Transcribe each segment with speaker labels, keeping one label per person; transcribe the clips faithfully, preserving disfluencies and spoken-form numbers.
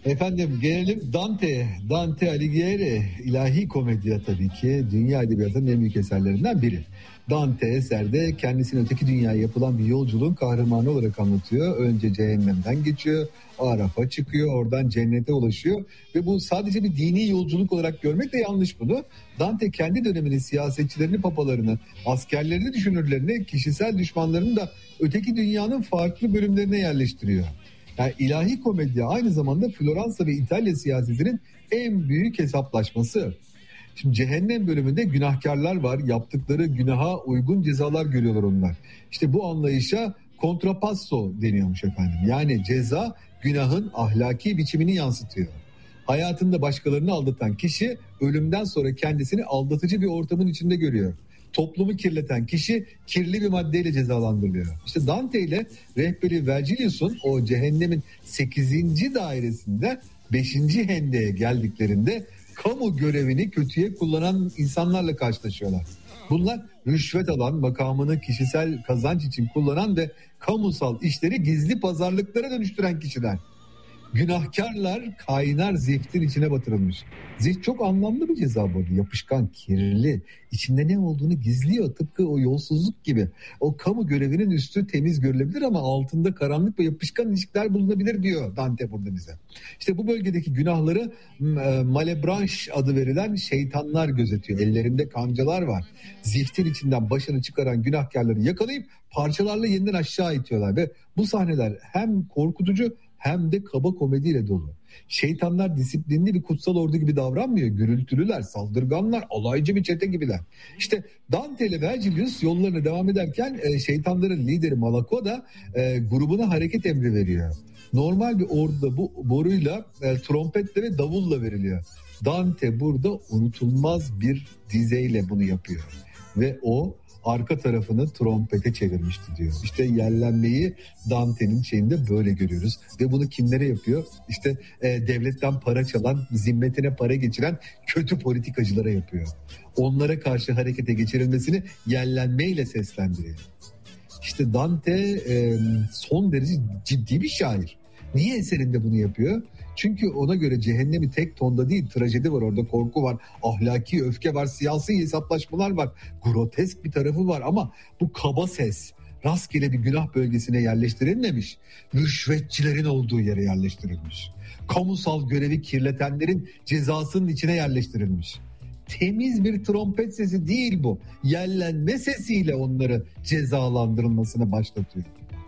Speaker 1: Efendim gelelim Dante, Dante Alighieri, ilahi komedya tabii ki dünya edebiyatının en büyük eserlerinden biri. Dante eserde kendisine öteki dünyaya yapılan bir yolculuğun kahramanı olarak anlatıyor. Önce cehennemden geçiyor, Araf'a çıkıyor, oradan cennete ulaşıyor ve bu sadece bir dini yolculuk olarak görmek de yanlış bunu. Dante kendi döneminin siyasetçilerini, papalarını, askerlerini, düşünürlerini, kişisel düşmanlarını da öteki dünyanın farklı bölümlerine yerleştiriyor. Yani ilahi komedya aynı zamanda Floransa ve İtalya siyasetinin en büyük hesaplaşması. Şimdi cehennem bölümünde günahkarlar var. Yaptıkları günaha uygun cezalar görüyorlar onlar. İşte bu anlayışa kontrapasso deniyormuş efendim. Yani ceza günahın ahlaki biçimini yansıtıyor. Hayatında başkalarını aldatan kişi ölümden sonra kendisini aldatıcı bir ortamın içinde görüyor. Toplumu kirleten kişi kirli bir maddeyle cezalandırılıyor. İşte Dante ile rehberi Vergilius'un o cehennemin sekizinci dairesinde beşinci hendeye geldiklerinde kamu görevini kötüye kullanan insanlarla karşılaşıyorlar. Bunlar rüşvet alan, makamını kişisel kazanç için kullanan ve kamusal işleri gizli pazarlıklara dönüştüren kişiler. Günahkarlar kaynar ziftin içine batırılmış. Zift çok anlamlı bir ceza bu arada. Yapışkan, kirli, içinde ne olduğunu gizliyor. Tıpkı o yolsuzluk gibi. O kamu görevinin üstü temiz görülebilir ama altında karanlık ve yapışkan ilişkiler bulunabilir diyor Dante burada bize. İşte bu bölgedeki günahları Malebranche adı verilen şeytanlar gözetiyor. Ellerinde kancalar var. Ziftin içinden başını çıkaran günahkarları yakalayıp parçalarla yeniden aşağı itiyorlar ve bu sahneler hem korkutucu hem de kaba komediyle dolu. Şeytanlar disiplinli bir kutsal ordu gibi davranmıyor. Gürültülüler, saldırganlar, alaycı bir çete gibiler. İşte Dante ile Vergilius yollarına devam ederken e, şeytanların lideri Malako da e, grubuna hareket emri veriyor. Normal bir orduda bu boruyla, e, trompetle ve davulla veriliyor. Dante burada unutulmaz bir dizeyle bunu yapıyor. Ve o arka tarafını trompete çevirmişti diyor. İşte yellenmeyi Dante'nin şeyinde böyle görüyoruz. Ve bunu kimlere yapıyor? İşte e, devletten para çalan, zimmetine para geçiren kötü politikacılara yapıyor. Onlara karşı harekete geçirilmesini yellenmeyle seslendiriyor. İşte Dante e, son derece ciddi bir şair. Niye eserinde bunu yapıyor? Çünkü ona göre cehennemi tek tonda değil, trajedi var orada, korku var, ahlaki öfke var, siyasi hesaplaşmalar var, grotesk bir tarafı var ama bu kaba ses rastgele bir günah bölgesine yerleştirilmemiş, rüşvetçilerin olduğu yere yerleştirilmiş. Kamusal görevi kirletenlerin cezasının içine yerleştirilmiş. Temiz bir trompet sesi değil bu, yellenme sesiyle onları cezalandırılmasını başlatıyor.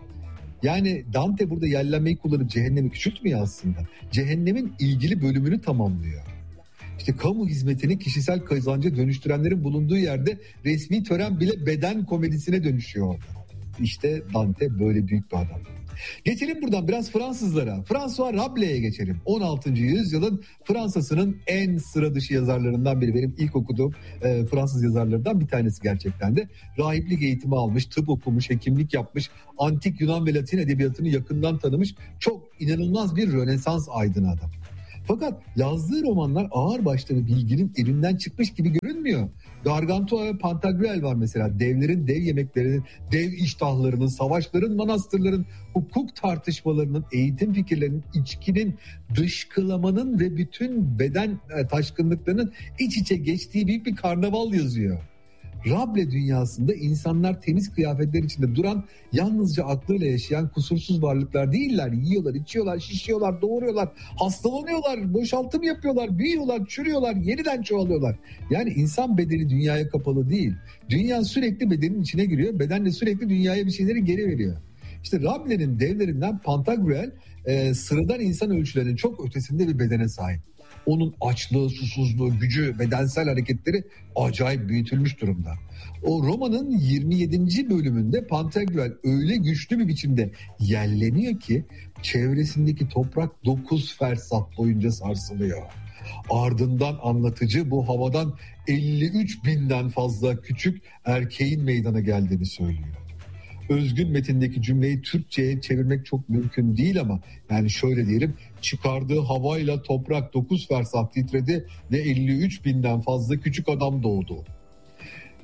Speaker 1: Yani Dante burada yellenmeyi kullanıp cehennemi küçültmüyor aslında. Cehennemin ilgili bölümünü tamamlıyor. İşte kamu hizmetini kişisel kazanca dönüştürenlerin bulunduğu yerde resmi tören bile beden komedisine dönüşüyor orada. İşte Dante böyle büyük bir adam. Geçelim buradan biraz Fransızlara. François Rabelaise'e geçelim. on altıncı yüzyılın Fransa'sının en sıra dışı yazarlarından biri. Benim ilk okuduğum e, Fransız yazarlarından bir tanesi gerçekten de. Rahiplik eğitimi almış, tıp okumuş, hekimlik yapmış, antik Yunan ve Latin edebiyatını yakından tanımış. Çok inanılmaz bir Rönesans aydını adam. Fakat yazdığı romanlar ağırbaşlı bir bilginin elinden çıkmış gibi görünmüyor. Gargantua ve Pantagruel var mesela. Devlerin dev yemeklerinin, dev iştahlarının, savaşların, manastırların, hukuk tartışmalarının, eğitim fikirlerinin, içkinin, dışkılamanın ve bütün beden taşkınlıklarının iç içe geçtiği büyük bir karnaval yazıyor. Rabelais dünyasında insanlar temiz kıyafetler içinde duran, yalnızca aklıyla yaşayan kusursuz varlıklar değiller. Yiyorlar, içiyorlar, şişiyorlar, doğuruyorlar, hastalanıyorlar, boşaltım yapıyorlar, büyüyorlar, çürüyorlar, yeniden çoğalıyorlar. Yani insan bedeni dünyaya kapalı değil. Dünya sürekli bedenin içine giriyor, beden de sürekli dünyaya bir şeyleri geri veriyor. İşte Rabelais'in devlerinden Pantagruel e, sıradan insan ölçülerinin çok ötesinde bir bedene sahip. Onun açlığı, susuzluğu, gücü, bedensel hareketleri acayip büyütülmüş durumda. O romanın yirmi yedinci bölümünde Pantagruel öyle güçlü bir biçimde yelleniyor ki çevresindeki toprak dokuz fersah boyunca sarsılıyor. Ardından anlatıcı bu havadan elli üç binden fazla küçük erkeğin meydana geldiğini söylüyor. Özgün metindeki cümleyi Türkçe'ye çevirmek çok mümkün değil ama yani şöyle diyelim, çıkardığı havayla toprak dokuz fersah titredi ve elli üç binden fazla küçük adam doğdu.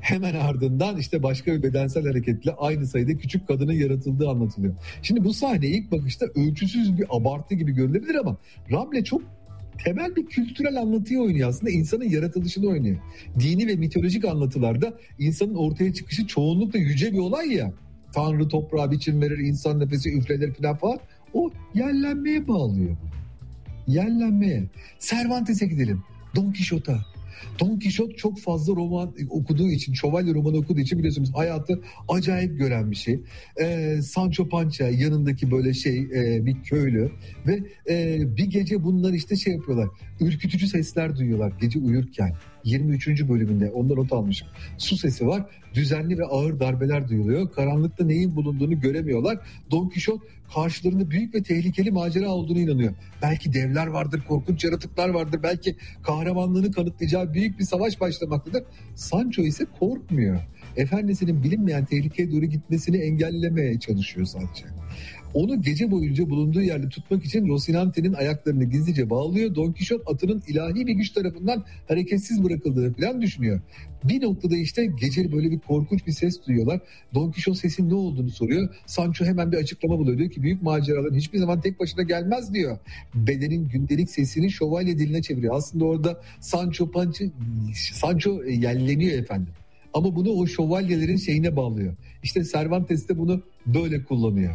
Speaker 1: Hemen ardından işte başka bir bedensel hareketle aynı sayıda küçük kadının yaratıldığı anlatılıyor. Şimdi bu sahne ilk bakışta ölçüsüz bir abartı gibi görülebilir ama Rabelais çok temel bir kültürel anlatıyı oynuyor aslında. İnsanın yaratılışını oynuyor. Dini ve mitolojik anlatılarda insanın ortaya çıkışı çoğunlukla yüce bir olay ya. Tanrı toprağa biçim verir, insan nefesi üflenir falan falan. O yerlenmeye bağlıyor bunu. Yerlenmeye. Cervantes'e gidelim. Don Quixote'a. Don Quixote çok fazla roman okuduğu için, şövalye romanı okuduğu için biliyorsunuz hayatı acayip gören bir şey. Ee, Sancho Panza yanındaki böyle şey e, bir köylü ve e, bir gece bunlar işte şey yapıyorlar. Ürkütücü sesler duyuyorlar gece uyurken. yirmi üçüncü bölümünde ondan not almışım. Su sesi var. Düzenli ve ağır darbeler duyuluyor. Karanlıkta neyin bulunduğunu göremiyorlar. Don Quixote karşılarında büyük ve tehlikeli macera olduğunu inanıyor. Belki devler vardır, korkunç yaratıklar vardır. Belki kahramanlığını kanıtlayacağı büyük bir savaş başlamaktadır. Sancho ise korkmuyor. Efendisinin bilinmeyen tehlikeye doğru gitmesini engellemeye çalışıyor sadece. Onu gece boyunca bulunduğu yerde tutmak için Rocinante'nin ayaklarını gizlice bağlıyor. Don Quixote atının ilahi bir güç tarafından hareketsiz bırakıldığını falan düşünüyor. Bir noktada işte gece böyle bir korkunç bir ses duyuyorlar. Don Quixote sesin ne olduğunu soruyor. Sancho hemen bir açıklama buluyor. Diyor ki büyük maceraların hiçbir zaman tek başına gelmez diyor. Bedenin gündelik sesini şövalye diline çeviriyor. Aslında orada Sancho Panza, Sancho yelleniyor efendim. Ama bunu o şövalyelerin şeyine bağlıyor. İşte Cervantes de bunu böyle kullanıyor.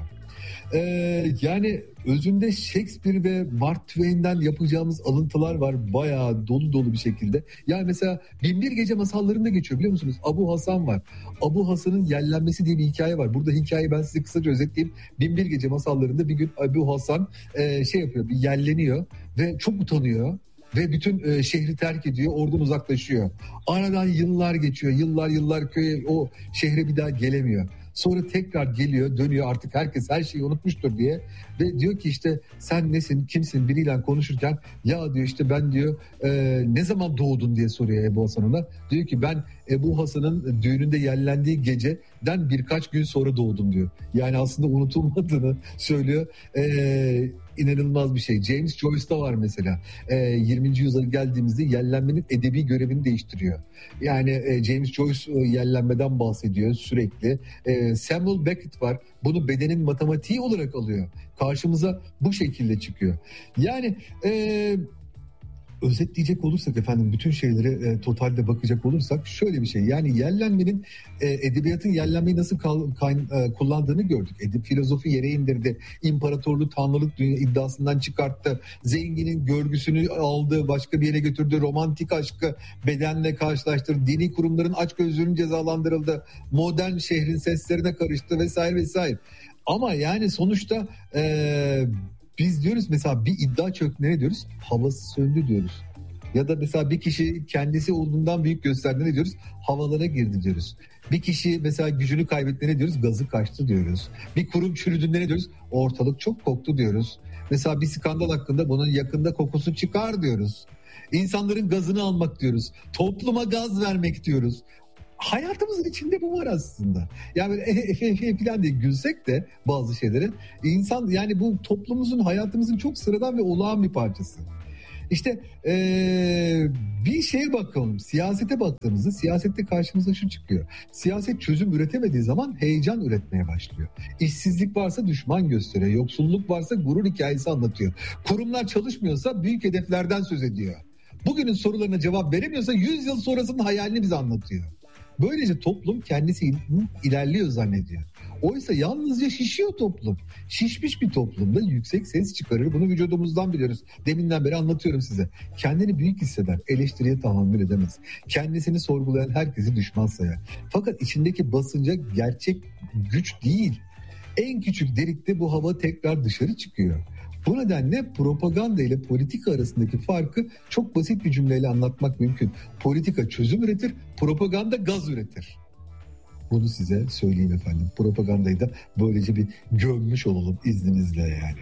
Speaker 1: Ee, yani özünde Shakespeare ve Mark Twain'den yapacağımız alıntılar var bayağı dolu dolu bir şekilde. Yani mesela Binbir Gece masallarında geçiyor biliyor musunuz? Abu Hasan var. Abu Hasan'ın yellenmesi diye bir hikaye var. Burada hikayeyi ben size kısaca özetleyeyim. Binbir Gece masallarında bir gün Abu Hasan e, şey yapıyor, bir yelleniyor ve çok utanıyor. Ve bütün e, şehri terk ediyor, oradan uzaklaşıyor. Aradan yıllar geçiyor, yıllar yıllar köye, o şehre bir daha gelemiyor. Sonra tekrar geliyor, dönüyor, artık herkes her şeyi unutmuştur diye. Ve diyor ki işte sen nesin, kimsin biriyle konuşurken ya diyor işte ben diyor e, ne zaman doğdun diye soruyor Ebu Hasan ona. Diyor ki ben Ebu Hasan'ın düğününde yellendiği geceden birkaç gün sonra doğdum diyor. Yani aslında unutulmadığını söylüyor. Eee İnanılmaz bir şey. James Joyce'da var mesela. E, yirminci yüzyıla geldiğimizde yellenmenin edebi görevini değiştiriyor. Yani e, James Joyce e, yellenmeden bahsediyor sürekli. E, Samuel Beckett var. Bunu bedenin matematiği olarak alıyor. Karşımıza bu şekilde çıkıyor. Yani e, özetleyecek olursak efendim bütün şeylere e, totalde bakacak olursak şöyle bir şey. Yani yellenmenin e, edebiyatın yellenmeyi nasıl kal, kayn, e, kullandığını gördük. Edip filozofi yere indirdi. İmparatorluğu tanrılık dünya iddiasından çıkarttı. Zenginin görgüsünü aldı, başka bir yere götürdü. Romantik aşkı bedenle karşılaştırdı. Dini kurumların açgözlülüğünün cezalandırıldı. Modern şehrin seslerine karıştı vesaire vesaire. Ama yani sonuçta eee biz diyoruz mesela bir iddia çöktü ne diyoruz? Havası söndü diyoruz. Ya da mesela bir kişi kendisi olduğundan büyük gösterdi ne diyoruz? Havalara girdi diyoruz. Bir kişi mesela gücünü kaybetti ne diyoruz? Gazı kaçtı diyoruz. Bir kurum çürüdüğünde ne diyoruz? Ortalık çok koktu diyoruz. Mesela bir skandal hakkında bunun yakında kokusu çıkar diyoruz. İnsanların gazını almak diyoruz. Topluma gaz vermek diyoruz. Hayatımızın içinde bu var aslında. Yani böyle efe efe falan diye gülsek de bazı şeylere insan yani bu toplumumuzun hayatımızın çok sıradan ve olağan bir parçası. İşte ee, bir şeye bakalım, siyasete baktığımızda siyasette karşımıza şu çıkıyor. Siyaset çözüm üretemediği zaman heyecan üretmeye başlıyor. İşsizlik varsa düşman gösteriyor, yoksulluk varsa gurur hikayesi anlatıyor. Kurumlar çalışmıyorsa büyük hedeflerden söz ediyor. Bugünün sorularına cevap veremiyorsa yüz yıl sonrasının hayalini bize anlatıyor. Böylece toplum kendisi ilerliyor zannediyor. Oysa yalnızca şişiyor toplum. Şişmiş bir toplumda yüksek ses çıkarır. Bunu vücudumuzdan biliyoruz. Deminden beri anlatıyorum size. Kendini büyük hisseder. Eleştiriye tahammül edemez. Kendisini sorgulayan herkesi düşman sayar. Fakat içindeki basınca gerçek güç değil. En küçük delikte bu hava tekrar dışarı çıkıyor. Bu nedenle propaganda ile politika arasındaki farkı çok basit bir cümleyle anlatmak mümkün. Politika çözüm üretir, propaganda gaz üretir. Bunu size söyleyeyim efendim. Propagandayı da böylece bir gömmüş olalım izninizle yani.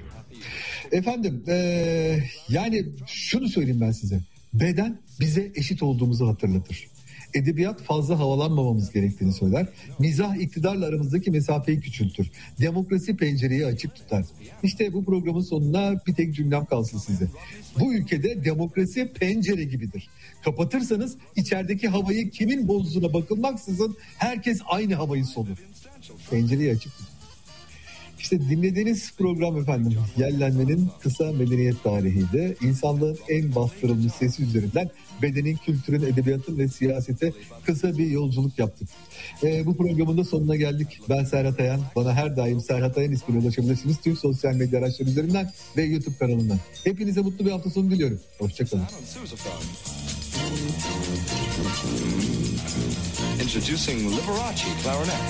Speaker 1: Efendim ee, yani şunu söyleyeyim ben size. Beden bize eşit olduğumuzu hatırlatır. Edebiyat fazla havalanmamamız gerektiğini söyler. Mizah iktidarla aramızdaki mesafeyi küçültür. Demokrasi pencereyi açık tutar. İşte bu programın sonuna bir tek cümlem kalsın size. Bu ülkede demokrasi pencere gibidir. Kapatırsanız içerideki havayı kimin bozduğuna bakılmaksızın herkes aynı havayı solur. Pencereyi açık tutun. İşte dinlediğiniz program efendim Yellenme'nin kısa medeniyet tarihiydi. İnsanlığın en bastırılmış sesi üzerinden bedenin, kültürün, edebiyatın ve siyasete kısa bir yolculuk yaptık. Ee, bu programın da sonuna geldik. Ben Serhat Ayan. Bana her daim Serhat Ayan ismine ulaşabilirsiniz. Tüm sosyal medya araçları üzerinden ve YouTube kanalından. Hepinize mutlu bir hafta sonu diliyorum. Hoşçakalın.
Speaker 2: Introducing Liberace clarinet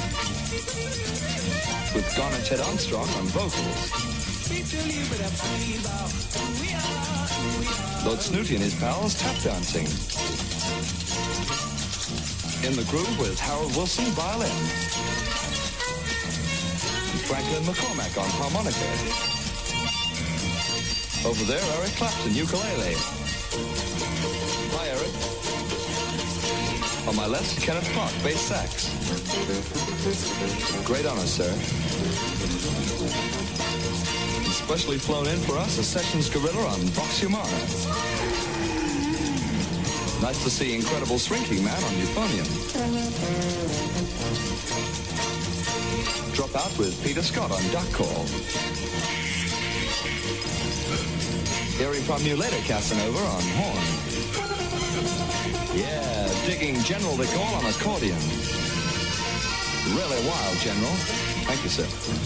Speaker 2: with Garnet Ted Armstrong on vocals. Lord Snooty and his pals tap dancing. In the groove with Harold Wilson violin. And Franklin McCormack on harmonica. Over there, Eric Clapton, ukulele. Hi, Eric. On my left, Kenneth Clark, bass sax. Great honor, sir. Especially flown in for us, a Sessions gorilla on Vox Humana. Nice to see Incredible Shrinking Man on euphonium. Drop out with Peter Scott on duck call. Erie Promulator Casanova on horn. Yeah, digging General de Gaulle on accordion. Really wild, General. Thank you, sir.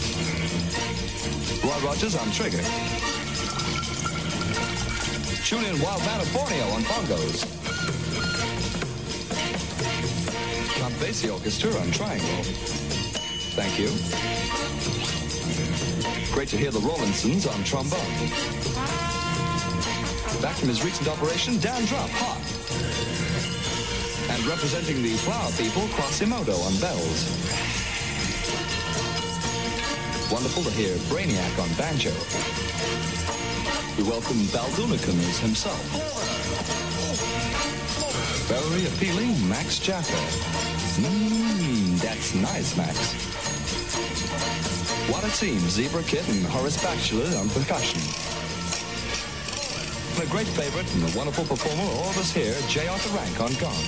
Speaker 2: Roy Rogers on trigger. Tune in Wild Man of Borneo on bongos. Count Basie Orchestra on triangle. Thank you. Great to hear the Rawlinsons on trombone. Back from his recent operation, Dan Drop, hot. And representing the Flower People, Quasimodo on bells. Wonderful to hear Brainiac on banjo. We welcome Baldunicum as himself. Very appealing, Max Jaffa. Mmm, that's nice, Max. What a team, Zebra Kid and Horace Bachelor on percussion. And a great favorite and a wonderful performer, all of us here, J. Arthur Rank on gong.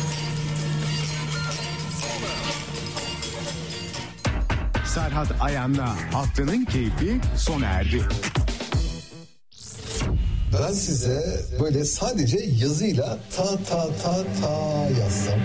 Speaker 3: Serhat Ayan'la Haftanın Keyfi sona erdi.
Speaker 1: Ben size böyle sadece yazıyla ta ta ta ta yazsam.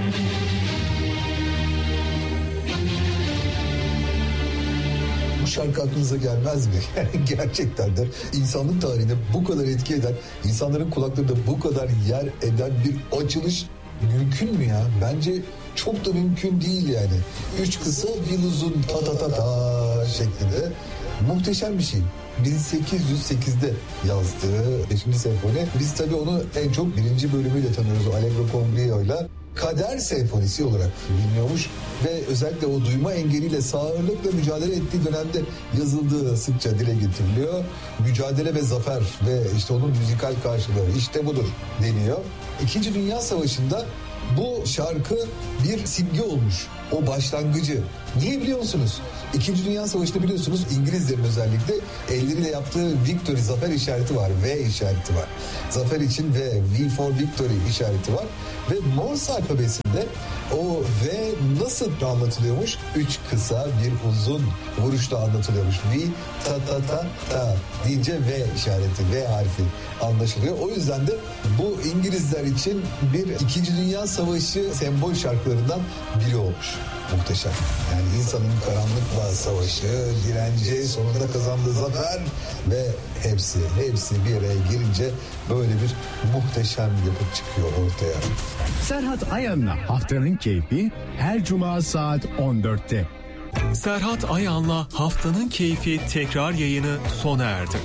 Speaker 1: Bu şarkı aklınıza gelmez mi? Gerçekten de insanlık tarihinde bu kadar etki eden, insanların kulaklarında bu kadar yer eden bir açılış mümkün mü ya? Bence çok da mümkün değil yani. Üç kısa bir uzun ta ta ta ta şeklinde muhteşem bir şey. bin sekiz yüz sekizde yazdığı beşinci senfoni. Biz tabii onu en çok birinci bölümüyle tanıyoruz. Allegro con brio'yla. Kader senfonisi olarak biliniyormuş ve özellikle o duyma engeliyle sağırlıkla mücadele ettiği dönemde yazıldığı sıkça dile getiriliyor. Mücadele ve zafer ve işte onun müzikal karşılığı işte budur deniyor. İkinci Dünya Savaşı'nda bu şarkı bir simge olmuş. O başlangıcı. Niye biliyor musunuz? İkinci Dünya Savaşı'nda biliyorsunuz İngilizlerin özellikle elleriyle yaptığı victory, zafer işareti var. V işareti var. Zafer için V, V for victory işareti var. Ve Morse alfabesinde o V nasıl anlatılıyormuş? Üç kısa bir uzun vuruşla anlatılıyormuş. V, ta ta ta ta deyince V işareti, V harfi anlaşılıyor. O yüzden de bu İngilizler için bir İkinci Dünya Savaşı sembol şarkılarından biri olmuş. Muhteşem. Yani insanın karanlıkla savaşı, direnci, sonunda kazandığı zafer ve hepsi, hepsi bir araya girince böyle bir muhteşem yapıt çıkıyor ortaya.
Speaker 3: Serhat Ayan'la Haftanın Keyfi her cuma saat on dörtte.
Speaker 4: Serhat Ayan'la Haftanın Keyfi tekrar yayını sona erdi.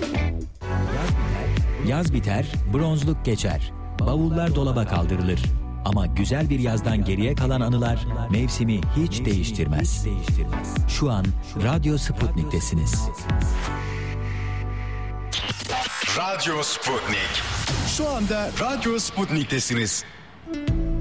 Speaker 5: Yaz biter, bronzluk geçer. Bavullar dolaba kaldırılır. Ama güzel bir yazdan geriye kalan anılar mevsimi hiç değiştirmez. Şu an Radyo Sputnik'tesiniz.
Speaker 3: Radyo Sputnik. Şu anda Radyo Sputnik'tesiniz.